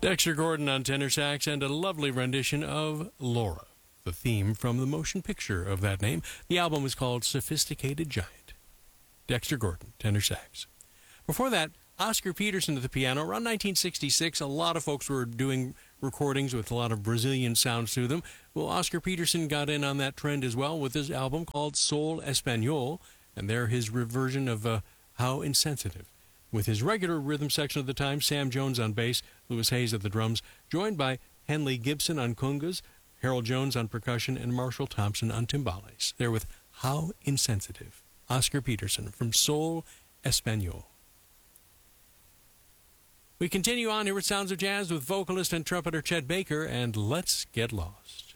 Dexter Gordon on tenor sax and a lovely rendition of Laura, the theme from the motion picture of that name. The album is called Sophisticated Giant. Dexter Gordon, tenor sax. Before that, Oscar Peterson at the piano. Around 1966, a lot of folks were doing recordings with a lot of Brazilian sounds to them. Well, Oscar Peterson got in on that trend as well with his album called Soul Espanol, and there his reversion of How Insensitive. With his regular rhythm section of the time, Sam Jones on bass, Louis Hayes at the drums, joined by Henley Gibson on congas, Harold Jones on percussion, and Marshall Thompson on timbales. There with How Insensitive, Oscar Peterson from Soul Espanol. We continue on here with Sounds of Jazz with vocalist and trumpeter Chet Baker, and Let's Get Lost.